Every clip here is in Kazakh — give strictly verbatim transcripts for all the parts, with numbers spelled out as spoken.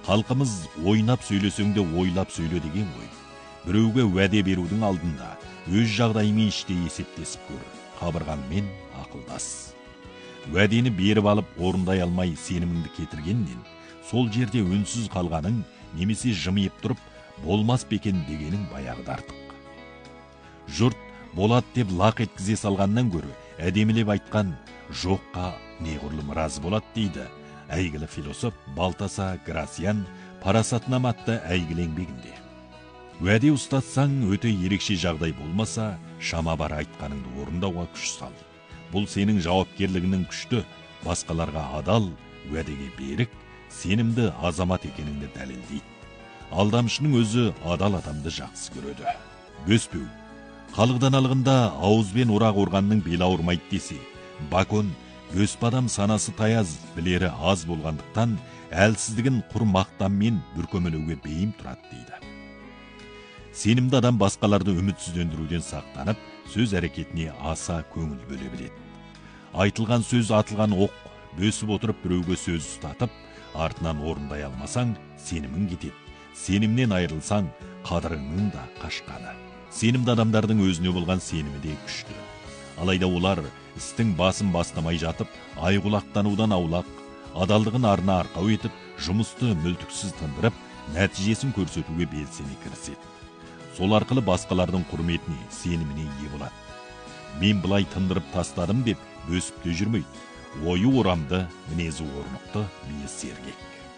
Халқымыз ойнап сөйлесең де ойлап сөйле деген ғой. Біреуге уәде берудің алдында өз жағдайымен іште есептесіп көр. Қабырғанмен ақылдас. Уәдені беріп алып орындай алмай сеніміңді кетіргеннен, сол жерде үнсіз қалғаның немесе жымиып тұрып болмас бекен дегенің баяғыда артық. Жұрт болады деп лақ еткізе салғаннан гөрі әдемілеп айтқан жоққа неғұрлым разы болады дейді әйгілі философ Балтаса Грасиян парасатнама атты әйгілі еңбегінде. Уәде ұстатсаң өте ерекше жағдай болмаса, шама бар айтқаныңды орындауға күш сал. Бұл сенің жауапкерлігінің күшті, басқаларға адал, уәдеге берік, сенімді азамат екеніңді дәлелдейді. Алдамшының өзі адал адамды жақсы көреді. Бөспеу. Халықтан алғанда ауызбен орақ орғанның белі ауырмайды десе, Бакон бөспе адам санасы таяз, білері аз болғандықтан әлсіздігін құр мақтанмен бүркемелеуге бейім тұрады дейді. Сенімді адам басқаларды үмітсіздендіруден сақтанып, сөз әрекетіне аса көңіл бөле біледі. Айтылған сөз атылған оқ, бөсіп отырып біреуге сөз ұстатып, артынан орындай алмасаң, сенімің кетеді. Сенімнен айырылсаң, қадіріңнің да қашқаны. Сенімді адамдардың өзіне болған сенімі де күшті. Алайда олар істің басын бастамай жатып, айғұлақтанудан аулақ, адалдығын арна арқау етіп, жұмысты мүлтіксіз тындырып, нәтижесін көрсетуге белсене кіріседі. Сол арқылы басқалардың құрметіне, сеніміне ие болады. Мен бұлай тындырып тастадым деп бөсіп те жүрмейді. Ойы орамды, мінезі орнықты, бие сергек.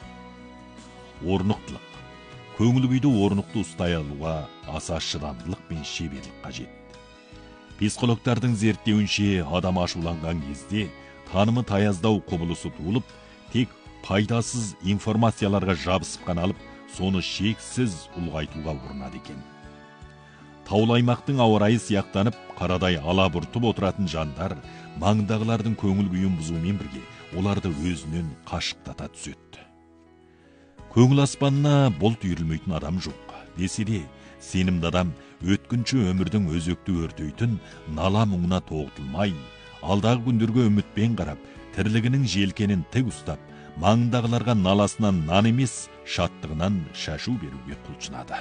Орнықтылық. Көңіл күйді орнықты ұстай алуға аса шыдамдылық пен шеберлік қажет. Психологтардың зерттеуінше адам ашуланған кезде танымы таяздау құбылысы туылып, тек пайдасыз информацияларға жабысып қана алып, соны шексіз ұлғайтуға ұрынады екен. Таулы аймақтың ауа райы сияқтанып, қарадай алабұртып отыратын жандар маңдағылардың көңіл күйін бұзумен бірге оларды өзінен қашықтата түседі. Көңіл аспанына бұлт үйірілмейтін адам жоқ. Десе де, сенімді адам өткінші өмірдің өзекті өртейтін нала мұңына тоғытылмай, алдағы күндерге үмітпен қарап, тірлігінің желкенін тік ұстап, маңдағыларға наласынан нан емес, шаттығынан шашу беруге құлшынады.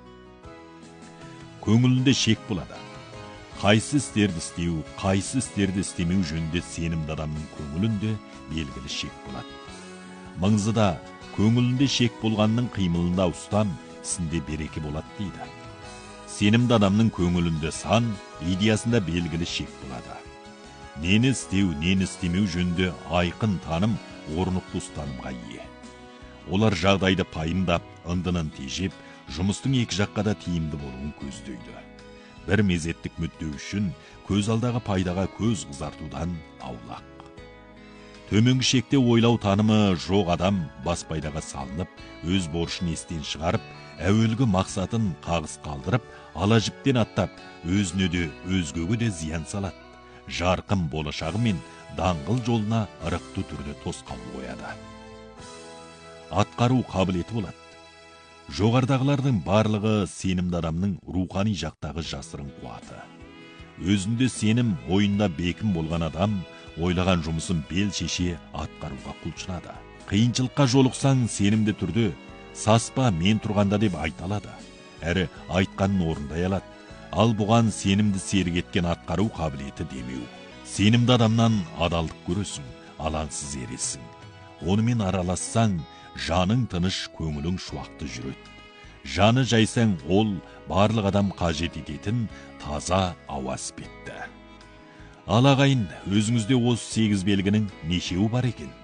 Көңілінде шек болады. Қайсы істерді істеу, қайсы істерді істемеу жөнінде сенімді адамның көңілінде белгілі шек болады. Мыңзыда көңілінде шек болғанның қимылында ұстам, ісінде береке болады дейді. Сенімді адамның көңілінде сан, идеясында белгілі шек болады. Нені істеу, нені істемеу жөнінде айқын таным, орнықты ұстанымға ие. Олар жағдайды пайымдап, ындынын тежеп, жұмыстың екі жаққа да тиімді болуын көздейді. Бір мезеттік мүдде үшін көз алдағы пайдаға көз қызартудан аулақ. Төменгі шекте ойлау танымы жоқ адам бас пайдаға салынып, өз борышын естен шығарып, әуелгі мақсатын қағыс қалдырып, ала жіптен аттап, өзіне де өзгеге де зиян салады. Жарқын болашағы мен даңғыл жолына ырықты түрде тосқауыл қояды. Атқару қабілеті болады. Жоғардағылардың барлығы сенімді адамның рухани жақтағы жасырын қуаты. Өзінде сенім, ойында бекім болған адам, ойлаған жұмысын бел шеше атқаруға құлшынады. Қиыншылыққа жолықсаң сенімді түрде, саспа мен тұрғанда деп айта алады. Әрі айтқанын орындай алады. Ал бұған сенімді серік еткен атқару қабілеті демеу. Сенімді адамнан адалдық көресің, алаңсыз ересің. Онымен аралассаң, жаның тыныш, көңілің шуақты жүреді. Жаны жайсаң, ол барлық адам қажет ететін таза ауа іспетті. Ал ағайын, өзіңізде осы сегіз белгінің нешеуі бар екен?